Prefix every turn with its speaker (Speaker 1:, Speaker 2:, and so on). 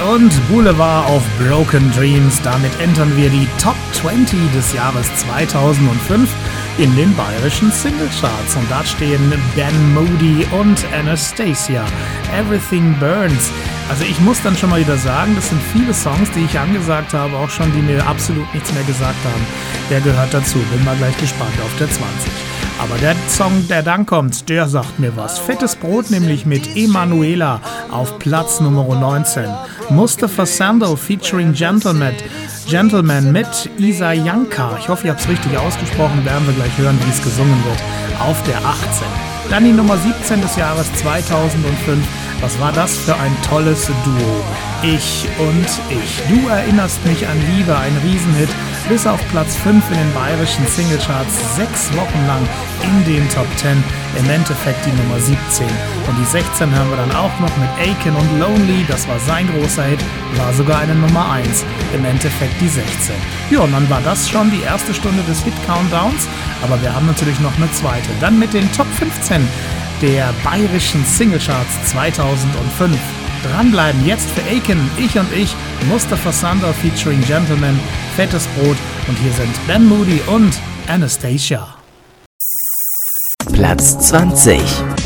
Speaker 1: und Boulevard of Broken Dreams. Damit entern wir die Top 20 des Jahres 2005 in den bayerischen Singlecharts. Und da stehen Ben Moody und Anastacia. Everything Burns. Also ich muss dann schon mal wieder sagen, das sind viele Songs, die ich angesagt habe, auch schon, die mir absolut nichts mehr gesagt haben. Der gehört dazu. Bin mal gleich gespannt auf der 20. Aber der Song, der dann kommt, der sagt mir was. Fettes Brot nämlich mit Emanuela auf Platz Nummer 19. Mustafa Sandal featuring Gentleman mit Isa Janka. Ich hoffe, ich habe es richtig ausgesprochen. Werden wir gleich hören, wie es gesungen wird. Auf der 18. Dann die Nummer 17 des Jahres 2005. Was war das für ein tolles Duo? Ich und ich. Du erinnerst mich an Liebe, ein Riesenhit. Bis auf Platz 5 in den bayerischen Singlecharts, 6 Wochen lang in den Top 10, im Endeffekt die Nummer 17. Und die 16 hören wir dann auch noch mit Aiken und Lonely, das war sein großer Hit, war sogar eine Nummer 1, im Endeffekt die 16. Ja, und dann war das schon die erste Stunde des Hit-Countdowns, aber wir haben natürlich noch eine zweite. Dann mit den Top 15 der bayerischen Singlecharts 2005. Dranbleiben jetzt für Aiken, ich und ich, Mustafa Sandal featuring Gentleman, Fettes Brot und hier sind Ben Moody und Anastacia.
Speaker 2: Platz 20.